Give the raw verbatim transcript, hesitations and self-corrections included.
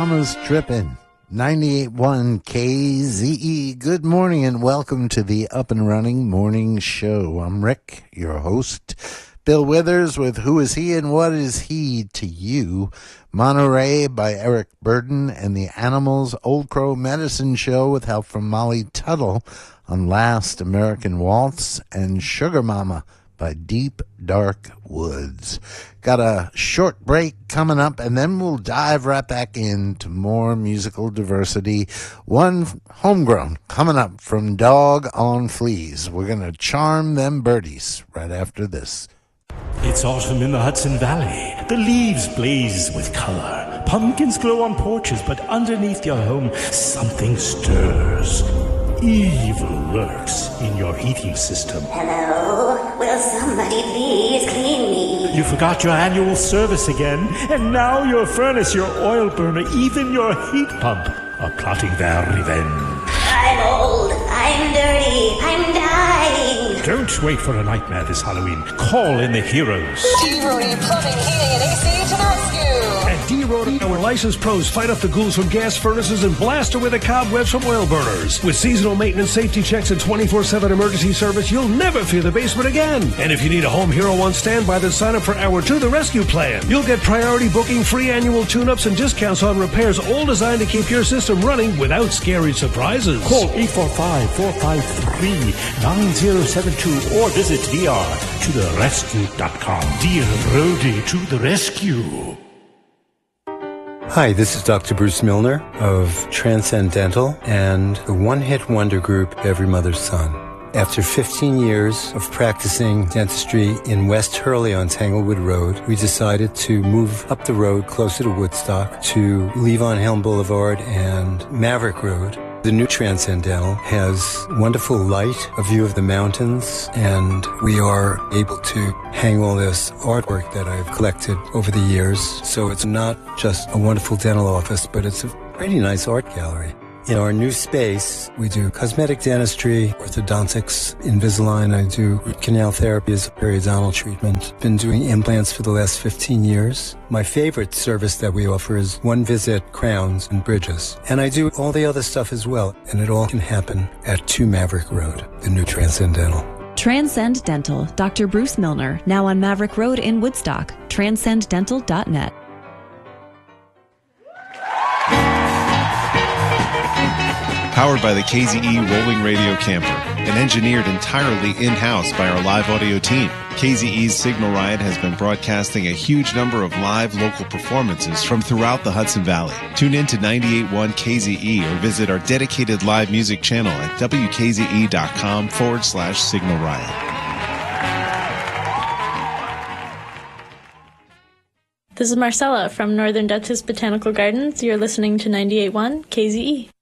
Mama's Trippin'. ninety-eight point one K Z E. Good morning and welcome to the Up and Running Morning Show. I'm Rick, your host. Bill Withers with Who Is He and What Is He to You? Monterey by Eric Burden and the Animals Old Crow Medicine Show with help from Molly Tuttle on Last American Waltz, and Sugar Mama by Deep Dark Woods. Got a short break coming up, and then we'll dive right back into more musical diversity. One homegrown coming up from Dog on Fleas. We're going to charm them birdies right after this. It's autumn in the Hudson Valley. The leaves blaze with color. Pumpkins glow on porches, but underneath your home, something stirs. Evil lurks in your heating system. Hello? Will somebody please clean me? You forgot your annual service again, and now your furnace, your oil burner, even your heat pump are plotting their revenge. I'm old. I'm dirty. I'm dying. Don't wait for a nightmare this Halloween. Call in the heroes. D-Rody Plumbing, Heating, and A C to the rescue. At D-Rody, our licensed pros fight off the ghouls from gas furnaces and blast away the cobwebs from oil burners. With seasonal maintenance, safety checks, and twenty-four seven emergency service, you'll never fear the basement again. And if you need a home hero on standby, then sign up for our To The Rescue plan. You'll get priority booking, free annual tune-ups, and discounts on repairs, all designed to keep your system running without scary surprises. Call eight four five, four five three, nine zero seven two or visit D R to the rescue dot com. Dear Rody to the rescue. Hi, this is Doctor Bruce Milner of Transcendental and the one-hit wonder group Every Mother's Son. After fifteen years of practicing dentistry in West Hurley on Tanglewood Road, we decided to move up the road closer to Woodstock to Levon Helm Boulevard and Maverick Road. The new Transcendental has wonderful light, a view of the mountains, and we are able to hang all this artwork that I've collected over the years. So it's not just a wonderful dental office, but it's a pretty nice art gallery. In our new space, we do cosmetic dentistry, orthodontics, Invisalign. I do root canal therapy as a periodontal treatment. Been doing implants for the last fifteen years. My favorite service that we offer is one-visit crowns and bridges. And I do all the other stuff as well. And it all can happen at two Maverick Road, the new Transcendental. Transcend Dental, Doctor Bruce Milner, now on Maverick Road in Woodstock. transcend dental dot net. Powered by the K Z E Rolling Radio Camper and engineered entirely in-house by our live audio team. K Z E's Signal Riot has been broadcasting a huge number of live local performances from throughout the Hudson Valley. Tune in to ninety-eight point one K Z E or visit our dedicated live music channel at W K Z E dot com forward slash Signal Riot. This is Marcella from Northern Dutchess Botanical Gardens. You're listening to ninety-eight point one K Z E.